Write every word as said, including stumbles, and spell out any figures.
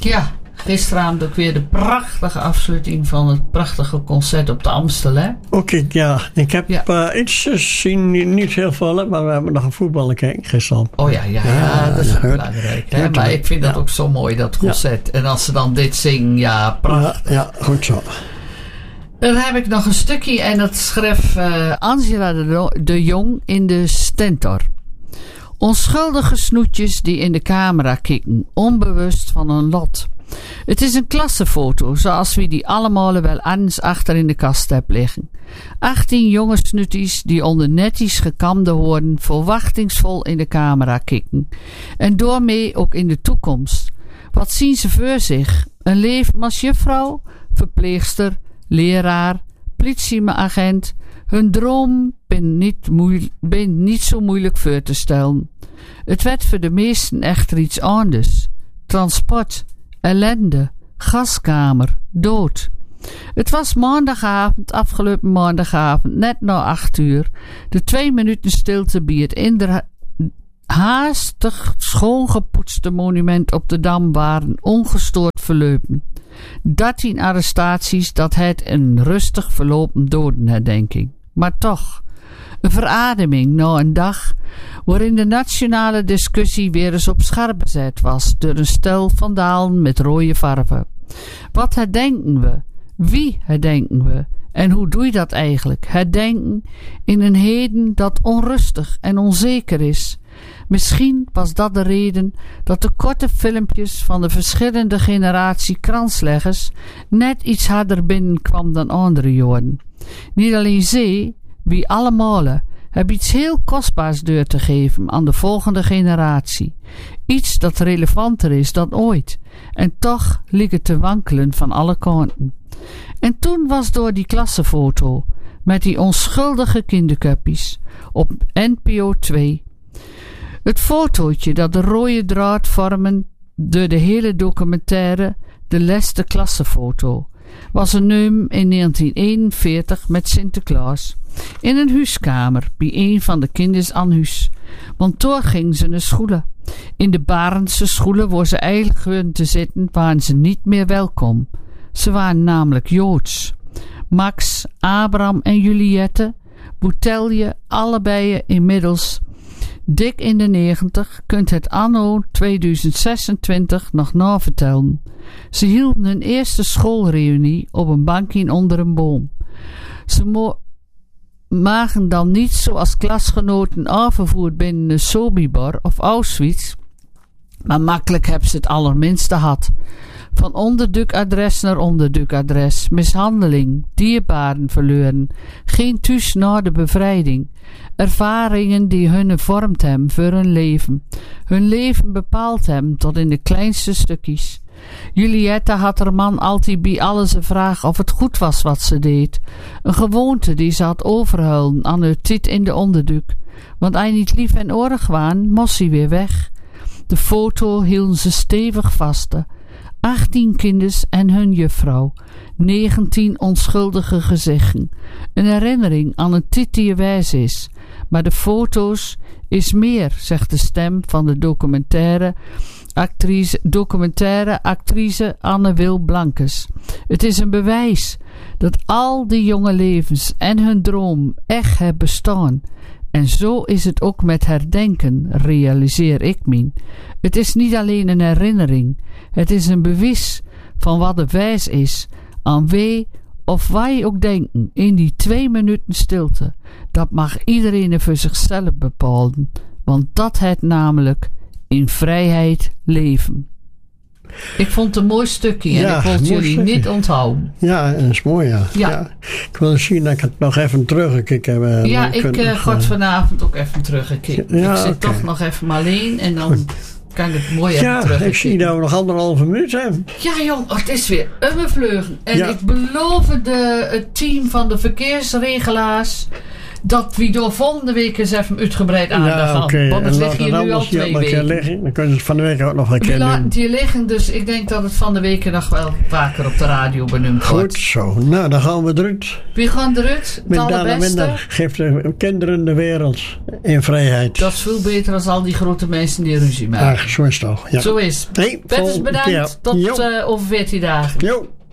Ja, gisteravond ook weer de prachtige afsluiting van het prachtige concert op de Amstel, hè? Oké, ja. Ik heb ja. uh, iets gezien, niet, niet heel veel, maar we hebben nog een voetbal gekeken gisteren. Oh ja, ja, ja, ja dat is ook belangrijk. Hè? Maar ik vind dat ja. ook zo mooi, dat concert. Ja. En als ze dan dit zingen, ja, prachtig. Ja, ja, goed zo. Dan heb ik nog een stukje en dat schreef uh, Angela de, de Jong in de Stentor. Onschuldige snoetjes die in de camera kikken, onbewust van hun lot. Het is een klassenfoto, zoals wie die allemaal wel anders achter in de kast hebt liggen. achttien jonge snoeties die onder netjes gekamde hoorden verwachtingsvol in de camera kikken. En doormee ook in de toekomst. Wat zien ze voor zich? Een leven als juffrouw, verpleegster, leraar, politieagent. Hun droom ben niet, moeil- ben niet zo moeilijk voor te stellen. Het werd voor de meesten echter iets anders. Transport, ellende, gaskamer, dood. Het was maandagavond, afgelopen maandagavond, net na acht uur. De twee minuten stilte bij het inder haastig schoongepoetste monument op de Dam waren ongestoord verlopen. dertien arrestaties, dat het een rustig verlopen dodenherdenking. Maar toch, een verademing na een dag waarin de nationale discussie weer eens op scherp gezet was door een stel vandalen met rode verven. Wat herdenken we? Wie herdenken we? En hoe doe je dat eigenlijk? Herdenken in een heden dat onrustig en onzeker is. Misschien was dat de reden dat de korte filmpjes van de verschillende generatie kransleggers net iets harder binnenkwam dan andere jaren. Niet alleen ze, wie allemaal, hebben iets heel kostbaars deur te geven aan de volgende generatie. Iets dat relevanter is dan ooit. En toch liep het te wankelen van alle kanten. En toen was door die klassenfoto met die onschuldige kinderkuppies op N P O twee het fotootje dat de rode draad vormen door de hele documentaire, de laatste klassenfoto, was een neum in negentien eenenveertig met Sinterklaas in een huiskamer bij een van de kinders aan huis. Want toen gingen ze naar scholen. In de Barendse scholen waar ze eigenlijk hun te zitten, waren ze niet meer welkom. Ze waren namelijk Joods. Max, Abraham en Juliette, Boutelje, allebei inmiddels dik in de negentig, kunt het anno tweeduizend zesentwintig nog navertellen. Ze hielden hun eerste schoolreunie op een bankje onder een boom. Ze mo- magen dan niet zoals klasgenoten afgevoerd binnen een Sobibor of Auschwitz, maar makkelijk hebben ze het allerminste gehad. Van onderdukadres naar onderdukadres, mishandeling, dierbaren verloren, geen thuis na de bevrijding, ervaringen die hun vormt hebben voor hun leven, hun leven bepaald hebben tot in de kleinste stukjes. Juliette had haar man altijd bij alles een vraag of het goed was wat ze deed, een gewoonte die ze had overhouden aan haar tijd in de onderduk, want hij niet lief en oorlog waren, moest hij weer weg. De foto hielden ze stevig vast. achttien kinders en hun juffrouw. negentien onschuldige gezichten. Een herinnering aan een tijd die wijs is. Maar de foto's is meer, zegt de stem van de documentaire actrice, documentaire actrice Anne Wil Blankes. Het is een bewijs dat al die jonge levens en hun droom echt hebben bestaan. En zo is het ook met herdenken, realiseer ik me. Het is niet alleen een herinnering. Het is een bewijs van wat de wijs is aan wie of wij ook denken in die twee minuten stilte. Dat mag iedereen voor zichzelf bepalen. Want dat het namelijk in vrijheid leven. Ik vond het een mooi stukje en ja, ik wil het jullie stukje. niet onthouden. Ja, dat is mooi, ja. ja. ja. Ik wil zien dat ik het nog even teruggekeken heb. Uh, ja, ik uh, ga het vanavond ook even teruggekeken. Ja, ik zit okay. toch nog even maar alleen en dan Goed. kan ik het mooi even ja, teruggekeken. Ja, ik zie dat we nog anderhalve minuut hebben. Ja, jong, het is weer een vleugel. En ja. ik beloof de, het team van de verkeersregelaars dat we door volgende week eens even uitgebreid aandacht Ja, gaan. oké. Want het En ligt laat hier het nu al anders hier twee op een keer weken. liggen. Dan kunnen ze het van de week ook nog een We keer laten doen. het hier liggen, dus ik denk dat het van de week nog wel vaker op de radio benoemd wordt. Goed zo. Nou, dan gaan we eruit. Wie gaan eruit? Het Met Dana allerbeste. Minder geeft de kinderen de wereld in vrijheid. Dat is veel beter dan al die grote mensen die ruzie maken. Ach, zo is het toch. Ja. Zo is. Hey, Petters volgende bedankt. keer. Tot Jo. uh, over veertien dagen. Jo.